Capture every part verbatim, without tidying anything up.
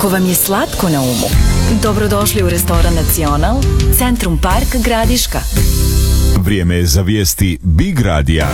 Ako vam je slatko na umu, dobrodošli u restoran Nacional, Centrum Park Gradiška. Vrijeme je za vijesti Big Radija.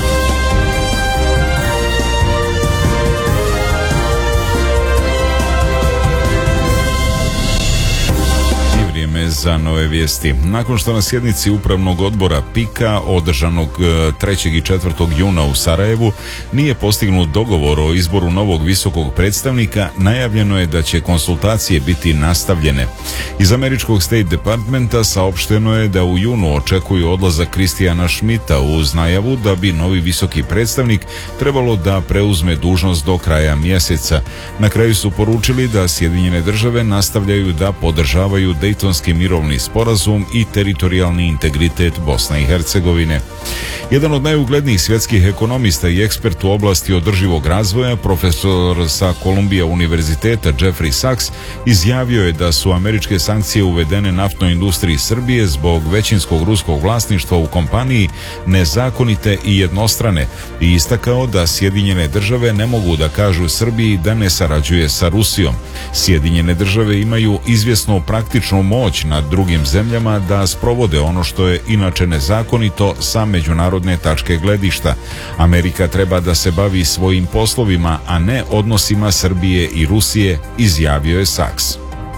Za nove vijesti. Nakon što na sjednici Upravnog odbora PIK-a održanog trećeg i četvrtog juna u Sarajevu nije postignut dogovor o izboru novog visokog predstavnika, najavljeno je da će konsultacije biti nastavljene. Iz američkog State Departmenta saopšteno je da u junu očekuju odlazak Kristijana Schmidta uz najavu da bi novi visoki predstavnik trebalo da preuzme dužnost do kraja mjeseca. Na kraju su poručili da Sjedinjene države nastavljaju da podržavaju Dejtonski mirovni sporazum i teritorijalni integritet Bosne i Hercegovine. Jedan od najuglednijih svjetskih ekonomista i ekspert u oblasti održivog razvoja, profesor sa Columbia univerziteta Jeffrey Sachs, izjavio je da su američke sankcije uvedene naftnoj industriji Srbije zbog većinskog ruskog vlasništva u kompaniji nezakonite i jednostrane i istakao da Sjedinjene države ne mogu da kažu Srbiji da ne sarađuje sa Rusijom. Sjedinjene države imaju izvjesnu praktičnu moć nad drugim zemljama da sprovode ono što je inače nezakonito sa međunarodne tačke gledišta. Amerika treba da se bavi svojim poslovima, a ne odnosima Srbije i Rusije, izjavio je Sachs.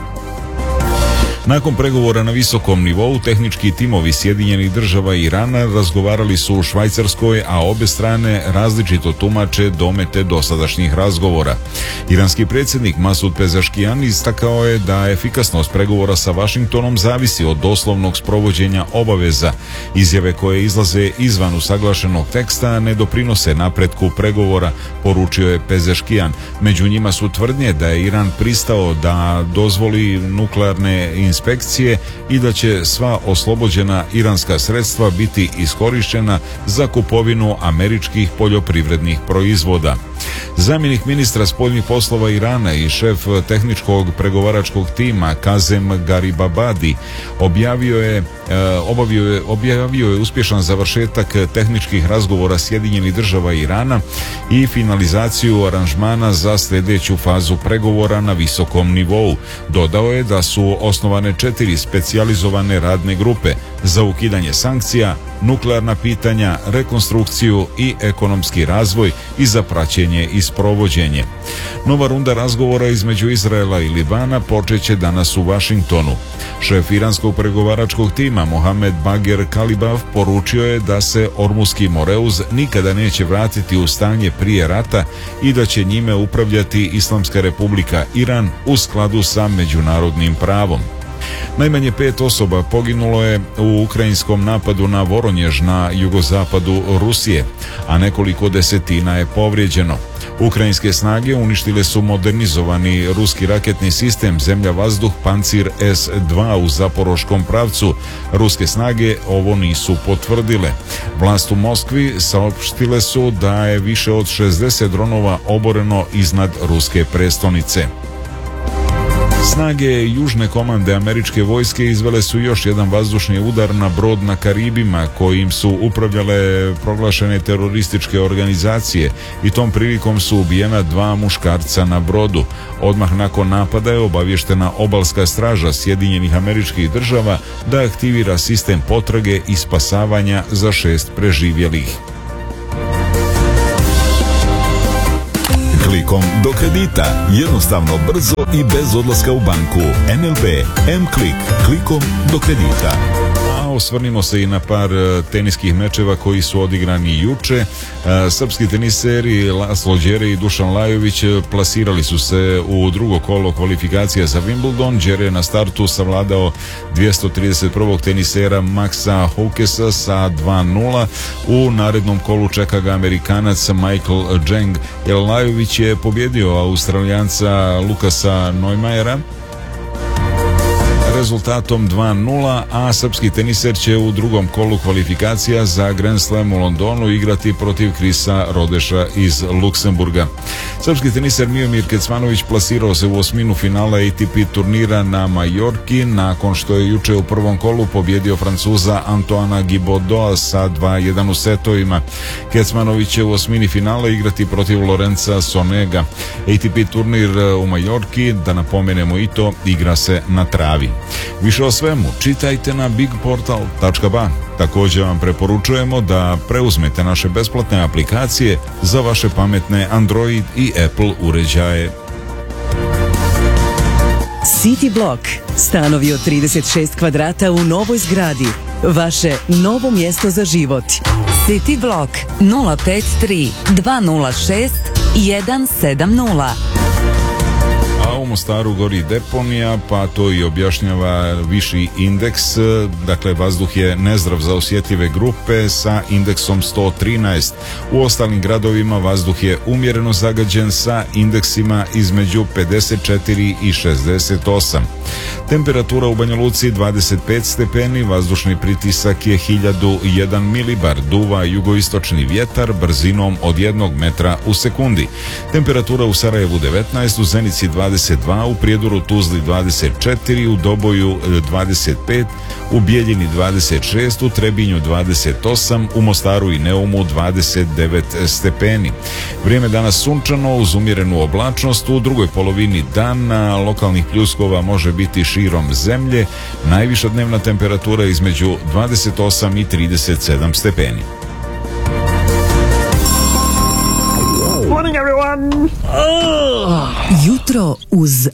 Nakon pregovora na visokom nivou, tehnički timovi Sjedinjenih država i Irana razgovarali su u Švajcarskoj, a obe strane različito tumače domete dosadašnjih razgovora. Iranski predsjednik Masud Pezeškijan istakao je da efikasnost pregovora sa Vašingtonom zavisi od doslovnog sprovođenja obaveza. Izjave koje izlaze izvan usaglašenog teksta ne doprinose napretku pregovora, poručio je Pezeškijan. Među njima su tvrdnje da je Iran pristao da dozvoli nuklearne inspekcije i da će sva oslobođena iranska sredstva biti iskorištena za kupovinu američkih poljoprivrednih proizvoda. Zamjenik ministra spoljnih poslova Irana i šef tehničkog pregovaračkog tima Kazem Garibabadi objavio je, obavio je, objavio je uspješan završetak tehničkih razgovora Sjedinjenih država i Irana i finalizaciju aranžmana za sljedeću fazu pregovora na visokom nivou. Dodao je da su osnovane četiri specijalizovane radne grupe za ukidanje sankcija, nuklearna pitanja, rekonstrukciju i ekonomski razvoj i za praćenje i sprovođenje. Nova runda razgovora između Izraela i Libana počeće danas u Vašingtonu. Šef iranskog pregovaračkog tima Mohamed Bager Kalibav poručio je da se Ormuski Moreuz nikada neće vratiti u stanje prije rata i da će njime upravljati Islamska republika Iran u skladu sa međunarodnim pravom. Najmanje pet osoba poginulo je u ukrajinskom napadu na Voronjež na jugozapadu Rusije, a nekoliko desetina je povrijeđeno. Ukrajinske snage uništile su modernizovani ruski raketni sistem zemlja-vazduh Pancir es dva u zaporoškom pravcu. Ruske snage ovo nisu potvrdile. Vlast u Moskvi saopštile su da je više od šezdeset dronova oboreno iznad ruske prestonice. Snage južne komande američke vojske izvele su još jedan vazdušni udar na brod na Karibima kojim su upravljale proglašene terorističke organizacije i tom prilikom su ubijena dva muškarca na brodu. Odmah nakon napada je obavještena obalska straža Sjedinjenih Američkih Država da aktivira sistem potrage i spasavanja za šest preživjelih. Klikom do kredita, jednostavno, brzo i bez odlaska u banku. N L B M-Klik, klikom do kredita. Osvrnimo se i na par teniskih mečeva koji su odigrani juče. Srpski teniseri Laslo Đere i Dušan Lajović plasirali su se u drugo kolo kvalifikacija za Wimbledon. Đere je na startu savladao dvjesto trideset prvog tenisera Maxa Houkesa sa dva nula. U narednom kolu čeka ga Amerikanac Michael Jeng. Lajović je pobjedio Australijanca Lukasa Neumajera. rezultatom dva nula, a srpski teniser će u drugom kolu kvalifikacija za Grand Slam u Londonu igrati protiv Krisa Rodeša iz Luksemburga. Srpski teniser Miomir Kecmanović plasirao se u osminu finala A T P turnira na Majorki nakon što je juče u prvom kolu pobjedio Francuza Antoana Gibaudota sa dva jedan u setovima. Kecmanović će u osmini finala igrati protiv Lorenza Sonega. A T P turnir u Majorki, da napomenemo i to, igra se na travi. Više o svemu čitajte na big portal tačka ba. Također vam preporučujemo da preuzmete naše besplatne aplikacije za vaše pametne Android i Apple uređaje. City Block. Stanovi od trideset šest kvadrata u novoj zgradi. Vaše novo mjesto za život. City Block nula pet tri dva nula šest jedan sedam nula. A u Mostaru gori deponija, pa to i objašnjava viši indeks. Dakle, vazduh je nezdrav za osjetljive grupe sa indeksom sto trinaest. U ostalim gradovima vazduh je umjereno zagađen sa indeksima između pedeset četiri i šezdeset osam. Temperatura u Banja Luci dvadeset pet stepeni, vazdušni pritisak je hiljadu jedan milibar, duva jugoistočni vjetar brzinom od jednog metra u sekundi. Temperatura u Sarajevu devetnaest, u Zenici dvadeset dva, u Prijedoru Tuzli dvadeset četiri, u Doboju dvadeset pet, u Bijeljini dvadeset šest, u Trebinju dvadeset osam, u Mostaru i Neumu dvadeset devet stepeni. Vrijeme danas sunčano uz umjerenu oblačnost, u drugoj polovini dana lokalnih pljuskova može biti širom zemlje, najviša dnevna temperatura između dvadeset osam i trideset sedam stepeni. Morning everyone. Jutro uz